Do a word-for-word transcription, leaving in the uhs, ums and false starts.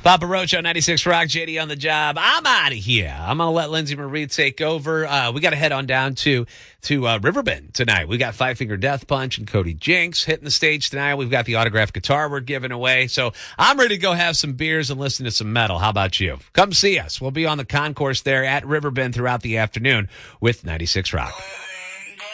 Papa Roach on ninety-six Rock, J D on the job. I'm out of here. I'm going to let Lindsay Marie take over. Uh, we got to head on down to to uh, Riverbend tonight. We got Five Finger Death Punch and Cody Jinks hitting the stage tonight. We've got the autographed guitar we're giving away. So I'm ready to go have some beers and listen to some metal. How about you? Come see us. We'll be on the concourse there at Riverbend throughout the afternoon with ninety-six Rock.